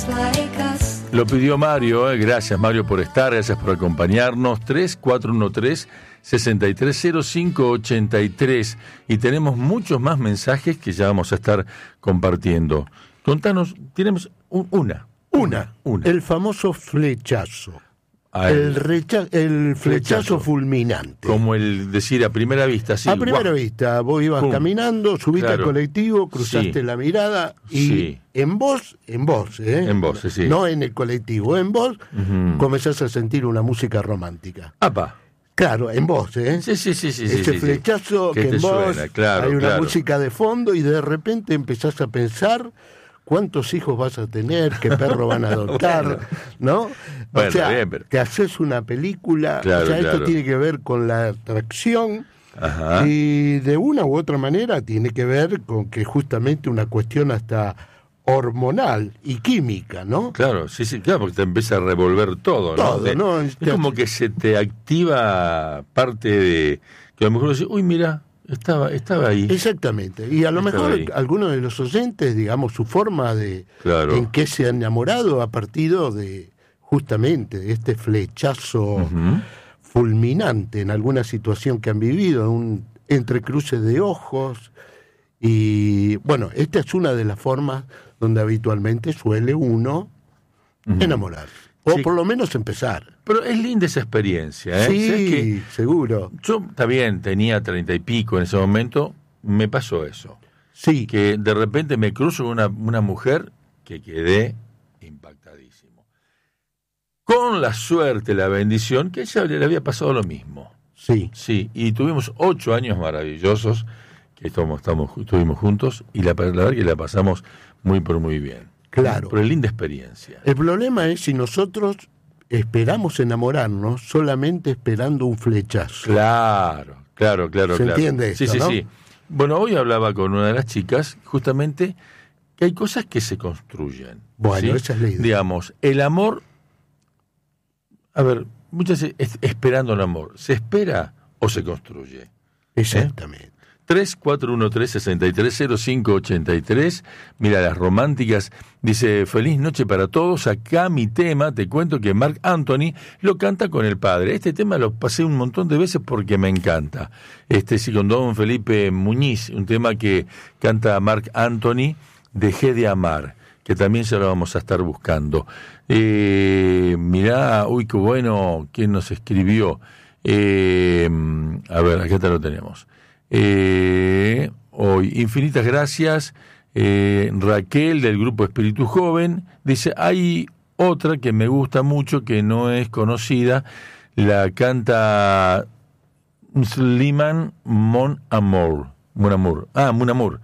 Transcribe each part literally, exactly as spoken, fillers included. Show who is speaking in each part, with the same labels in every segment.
Speaker 1: Lo pidió Mario, eh. Gracias Mario por estar, gracias por acompañarnos. tres cuatro uno tres, seis tres cero cinco ocho tres. Y tenemos muchos más mensajes que ya vamos a estar compartiendo. Contanos, tenemos un, una, una, una.
Speaker 2: El famoso flechazo.
Speaker 1: El,
Speaker 2: el, recha, el flechazo, flechazo fulminante.
Speaker 1: Como el decir a primera vista, sí.
Speaker 2: A primera
Speaker 1: guau.
Speaker 2: vista, vos ibas Pum. caminando, subiste claro. al colectivo, cruzaste sí. la mirada y sí. en vos, en vos, ¿eh?
Speaker 1: En vos, sí.
Speaker 2: No en el colectivo, en vos, uh-huh. comenzás a sentir una música romántica.
Speaker 1: ¡Apa!
Speaker 2: Claro, en vos, ¿eh?
Speaker 1: Sí, sí, sí, sí.
Speaker 2: Ese
Speaker 1: sí,
Speaker 2: flechazo
Speaker 1: sí.
Speaker 2: que en vos
Speaker 1: suena, claro,
Speaker 2: hay una
Speaker 1: claro.
Speaker 2: música de fondo y de repente empezás a pensar cuántos hijos vas a tener, qué perro van a adoptar, bueno. ¿no? O
Speaker 1: bueno,
Speaker 2: sea,
Speaker 1: bien, pero...
Speaker 2: te haces una película,
Speaker 1: claro,
Speaker 2: o sea,
Speaker 1: claro.
Speaker 2: esto tiene que ver con la atracción.
Speaker 1: Ajá.
Speaker 2: Y de una u otra manera tiene que ver con que justamente una cuestión hasta hormonal y química, ¿no?
Speaker 1: Claro, sí, sí, claro, porque te empieza a revolver todo,
Speaker 2: todo,
Speaker 1: ¿no? De,
Speaker 2: ¿no?
Speaker 1: Es como que se te activa parte de... que a lo mejor decís, uy, mira, estaba estaba ahí.
Speaker 2: Exactamente, y a lo
Speaker 1: estaba
Speaker 2: mejor
Speaker 1: ahí.
Speaker 2: Algunos de los oyentes, digamos, su forma de...
Speaker 1: Claro.
Speaker 2: En que se han enamorado a partir de, justamente, de este flechazo uh-huh. fulminante en alguna situación que han vivido, un entrecruce de ojos. Y bueno, esta es una de las formas donde habitualmente suele uno uh-huh. enamorarse, o
Speaker 1: sí.
Speaker 2: por lo menos empezar.
Speaker 1: Pero es linda esa experiencia, ¿eh?
Speaker 2: Sí,
Speaker 1: que
Speaker 2: seguro.
Speaker 1: Yo, está bien, tenía treinta y pico en ese momento, me pasó eso.
Speaker 2: Sí.
Speaker 1: Que de repente me cruzo con una, una mujer que quedé impactadísimo. Con la suerte, la bendición, que a ella le había pasado lo mismo.
Speaker 2: Sí.
Speaker 1: Sí, y tuvimos ocho años maravillosos, que estamos, estamos, estuvimos juntos, y la, la verdad que la pasamos muy, pero muy bien.
Speaker 2: Claro.
Speaker 1: Pero linda experiencia.
Speaker 2: El problema es si nosotros esperamos enamorarnos solamente esperando un flechazo.
Speaker 1: Claro, claro, claro.
Speaker 2: ¿Se
Speaker 1: claro.
Speaker 2: entiende esto,
Speaker 1: Sí, sí,
Speaker 2: ¿no?
Speaker 1: sí. Bueno, hoy hablaba con una de las chicas, justamente, que hay cosas que se construyen.
Speaker 2: Bueno,
Speaker 1: ¿sí?
Speaker 2: esa es la idea.
Speaker 1: Digamos, el amor, a ver, muchas veces es esperando el amor, ¿se espera o se construye?
Speaker 2: Exactamente.
Speaker 1: ¿Eh? tres cuatro uno tres, seis tres cero cinco ocho tres. Mira, las románticas. Dice, feliz noche para todos. Acá mi tema, te cuento que Marc Anthony lo canta con el padre. Este tema lo pasé un montón de veces porque me encanta. Este sí, con Don Felipe Muñiz, un tema que canta Marc Anthony, Dejé de amar, que también ya lo vamos a estar buscando. Eh, mirá, uy, qué bueno, ¿quién nos escribió? Eh, a ver, acá te lo tenemos. Eh, hoy, infinitas gracias. eh, Raquel del grupo Espíritu Joven dice, hay otra que me gusta mucho que no es conocida, la canta Slimane Mon Amour, Mon Amour, ah, Mon Amour,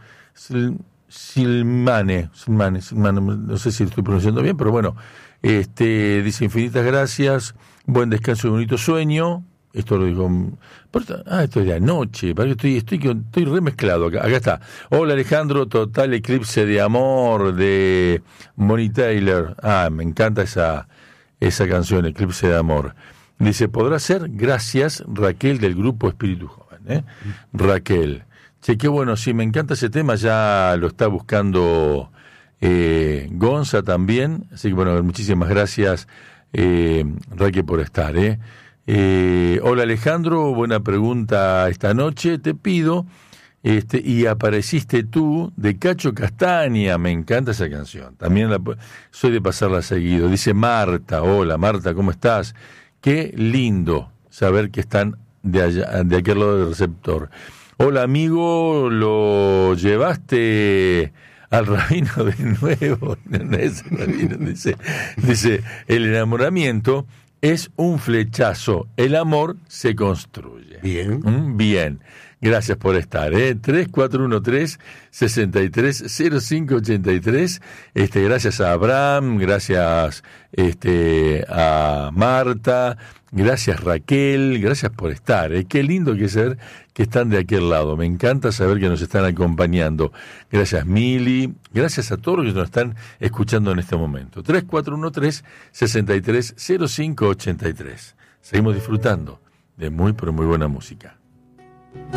Speaker 1: Slimane, Slimane, Slimane, no sé si lo estoy pronunciando bien, pero bueno, este dice infinitas gracias, buen descanso y bonito sueño. Esto lo dijo... Ah, esto es de anoche. Estoy, estoy, estoy remezclado acá. Acá está. Hola Alejandro, total eclipse de amor de Bonnie Tyler. Ah, me encanta esa, esa canción, Eclipse de amor. Dice, ¿podrá ser? Gracias, Raquel del grupo Espíritu Joven. ¿eh? Raquel. Che, qué bueno, sí, me encanta ese tema. Ya lo está buscando eh, Gonza también. Así que bueno, muchísimas gracias, eh, Raquel, por estar, ¿eh? Eh, hola Alejandro, buena pregunta esta noche, te pido, este, y apareciste tú de Cacho Castaña, me encanta esa canción, también la, soy de pasarla seguido. Dice Marta, hola Marta, ¿cómo estás? Qué lindo saber que están de allá, de aquel lado del receptor. Hola amigo, lo llevaste al rabino de nuevo, no es el rabino, dice, dice, el enamoramiento es un flechazo, el amor se construye.
Speaker 2: Bien.
Speaker 1: ¿Mm? Bien. Gracias por estar, ¿eh? tres cuatro uno tres, seis tres cero cinco ocho tres. Este, gracias a Abraham, gracias este, a Marta, gracias Raquel, gracias por estar, ¿eh? Qué lindo que es saber que están de aquel lado. Me encanta saber que nos están acompañando. Gracias Mili, gracias a todos los que nos están escuchando en este momento. tres cuatro uno tres, seis tres cero cinco ocho tres. Seguimos disfrutando de muy, pero muy buena música.